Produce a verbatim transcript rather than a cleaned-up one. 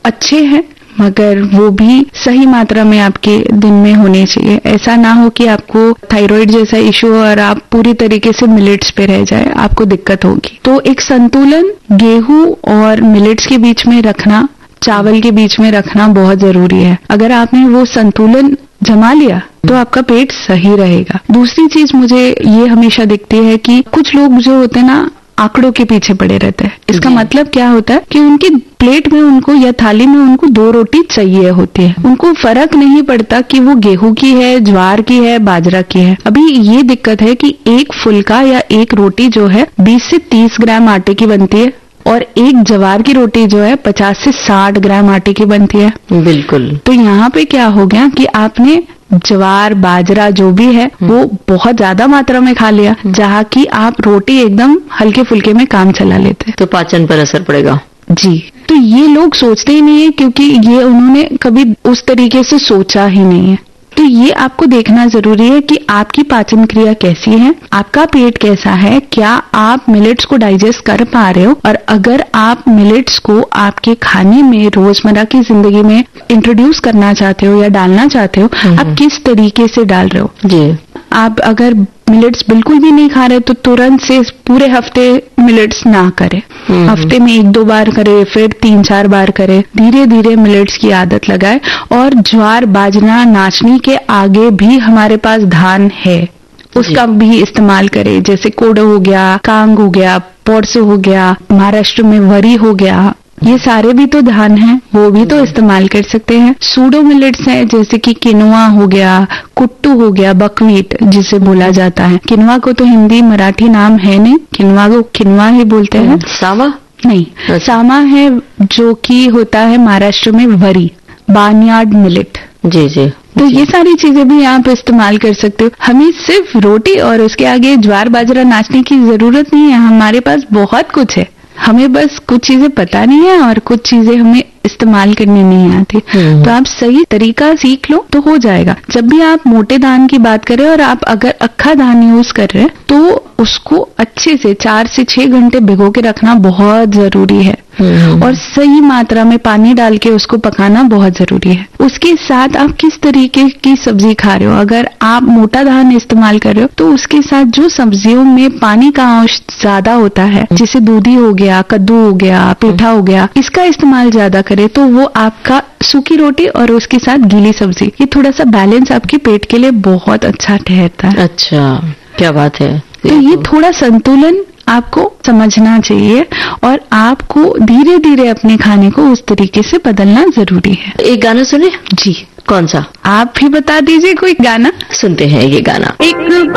अच्छे हैं, मगर वो भी सही मात्रा में आपके दिन में होने चाहिए। ऐसा ना हो कि आपको थायराइड जैसा इशू और आप पूरी तरीके से मिलेट्स पे रह जाए, आपको दिक्कत होगी। तो एक संतुलन गेहूं और मिलेट्स के बीच में रखना, चावल के बीच में रखना बहुत जरूरी है। अगर आपने वो संतुलन जमा लिया तो आपका पेट सही रहेगा। दूसरी चीज मुझे ये हमेशा दिखती है कि कुछ लोग जो होते हैं ना, आंकड़ों के पीछे पड़े रहते हैं। इसका मतलब क्या होता है कि उनकी प्लेट में उनको या थाली में उनको दो रोटी चाहिए होती है। उनको फर्क नहीं पड़ता कि वो गेहूं की है, ज्वार की है, बाजरा की है। अभी ये दिक्कत है कि एक फुल्का या एक रोटी जो है बीस से तीस ग्राम आटे की बनती है और एक ज्वार की रोटी जो है पचास से साठ ग्राम आटे की बनती है। बिल्कुल। तो यहाँ पे क्या हो गया कि आपने ज्वार बाजरा जो भी है वो बहुत ज्यादा मात्रा में खा लिया, जहाँ की आप रोटी एकदम हल्के फुल्के में काम चला लेते हैं, तो पाचन पर असर पड़ेगा। जी। तो ये लोग सोचते ही नहीं है, क्योंकि ये उन्होंने कभी उस तरीके से सोचा ही नहीं है। तो ये आपको देखना जरूरी है कि आपकी पाचन क्रिया कैसी है, आपका पेट कैसा है, क्या आप मिलेट्स को डाइजेस्ट कर पा रहे हो, और अगर आप मिलेट्स को आपके खाने में रोजमर्रा की जिंदगी में इंट्रोड्यूस करना चाहते हो या डालना चाहते हो, आप किस तरीके से डाल रहे हो। जी। आप अगर मिलेट्स बिल्कुल भी नहीं खा रहे तो तुरंत से पूरे हफ्ते मिलेट्स ना करें। हफ्ते में एक दो बार करें, फिर तीन चार बार करें। धीरे धीरे मिलेट्स की आदत लगाए। और ज्वार बाजरा नाचनी के आगे भी हमारे पास धान है, उसका भी इस्तेमाल करें। जैसे कोडो हो गया, कांग हो गया, पोरसो हो गया, महाराष्ट्र में वरी हो गया, ये सारे भी तो धान हैं, वो भी तो इस्तेमाल कर सकते हैं। सूडो मिलेट्स हैं, जैसे कि किनवा हो गया, कुट्टू हो गया, बकवीट जिसे बोला जाता है। किनवा को तो हिंदी मराठी नाम है नहीं, किनवा को किनवा ही बोलते हैं। सामा नहीं, सामा है जो कि होता है महाराष्ट्र में वरी, बार्नयार्ड मिलेट। जी जी। तो ये सारी चीजें भी आप इस्तेमाल कर सकते हो। हमें सिर्फ रोटी और उसके आगे ज्वार बाजरा नाचने की जरूरत नहीं है, हमारे पास बहुत कुछ है। हमें बस कुछ चीजें पता नहीं है और कुछ चीजें हमें इस्तेमाल करनी नहीं आती। तो आप सही तरीका सीख लो तो हो जाएगा। जब भी आप मोटे धान की बात करें और आप अगर अक्खा धान यूज कर रहे हैं तो उसको अच्छे से चार से छह घंटे भिगो के रखना बहुत जरूरी है, और सही मात्रा में पानी डाल के उसको पकाना बहुत जरूरी है। उसके साथ आप किस तरीके की सब्जी खा रहे हो, अगर आप मोटा धान इस्तेमाल कर रहे हो तो उसके साथ जो सब्जियों में पानी का अंश ज्यादा होता है, जैसे दूधी हो गया, कद्दू हो गया, पेठा हो गया, इसका इस्तेमाल ज्यादा करें तो वो आपका सूखी रोटी और उसके साथ गीली सब्जी, ये थोड़ा सा बैलेंस आपके पेट के लिए बहुत अच्छा ठहरता है। अच्छा, क्या बात है। तो ये थोड़ा संतुलन आपको समझना चाहिए और आपको धीरे धीरे अपने खाने को उस तरीके से बदलना जरूरी है। एक गाना सुने? जी। कौन सा? आप भी बता दीजिए कोई गाना। सुनते हैं ये गाना। एक